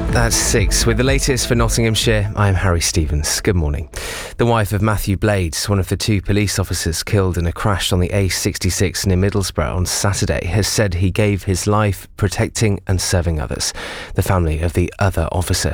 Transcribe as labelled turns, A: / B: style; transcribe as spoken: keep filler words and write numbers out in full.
A: That's six. With the latest for Nottinghamshire, I'm Harry Stevens. Good morning. The wife of Matthew Blades, one of the two police officers killed in a crash on the A sixty-six near Middlesbrough on Saturday, has said he gave his life protecting and serving others. The family of the other officer,